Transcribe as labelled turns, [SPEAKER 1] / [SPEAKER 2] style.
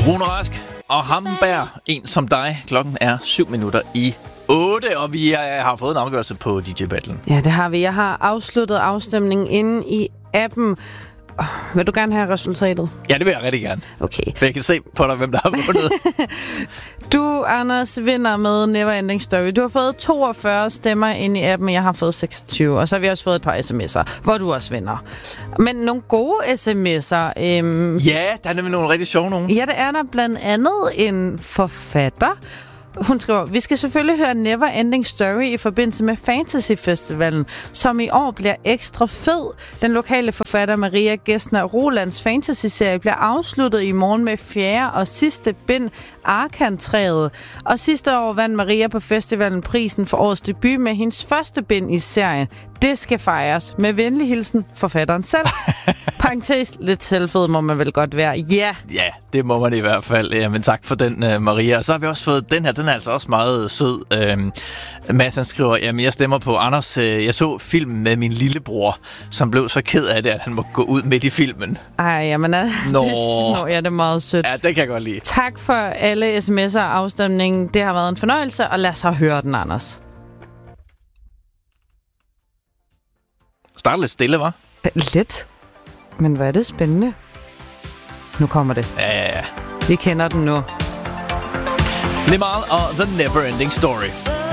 [SPEAKER 1] Rune Rask og Hamberg, en som dig. Klokken er 7:07, og vi har fået en afgørelse på DJ Battlen.
[SPEAKER 2] Ja, det har vi. Jeg har afsluttet afstemningen inde i appen. Vil du gerne have resultatet?
[SPEAKER 1] Ja, det vil jeg rigtig gerne.
[SPEAKER 2] Okay.
[SPEAKER 1] For jeg kan se på dig, hvem der har vundet.
[SPEAKER 2] Du, Anders, vinder med Neverending Story. Du har fået 42 stemmer inde i appen, jeg har fået 26. Og så har vi også fået et par sms'er, hvor du også vinder. Men nogle gode sms'er.
[SPEAKER 1] Ja, der er nemlig nogle rigtig sjove nogle.
[SPEAKER 2] Ja, det er der blandt andet en forfatter. Hun skriver, vi skal selvfølgelig høre Neverending Story i forbindelse med Fantasy Festivalen, som i år bliver ekstra fed. Den lokale forfatter Maria Gessner Rolands fantasy-serie bliver afsluttet i morgen med 4. og sidste bind, Arkantræet. Og sidste år vandt Maria på festivalen prisen for årets debut med hendes første bind i serien. Det skal fejres. Med venlig hilsen, forfatteren selv. Parentes, lidt selvfed må man vel godt være. Ja,
[SPEAKER 1] det må man i hvert fald. Jamen tak for den, Maria. Og så har vi også fået den her. Den er altså også meget sød. Mads, han skriver, jamen jeg stemmer på Anders. Jeg så filmen med min lillebror, som blev så ked af det, at han må gå ud midt i filmen.
[SPEAKER 2] Ej, jamen ja, det er meget sødt.
[SPEAKER 1] Ja, det kan jeg godt lide.
[SPEAKER 2] Tak for alle sms'er og afstemningen. Det har været en fornøjelse, og lad os så høre den, Anders.
[SPEAKER 1] Start lidt stille, hva'?
[SPEAKER 2] Lidt. Men hvor er det spændende. Nu kommer det.
[SPEAKER 1] Ja.
[SPEAKER 2] Vi kender den nu.
[SPEAKER 1] Limahl og The Neverending Story.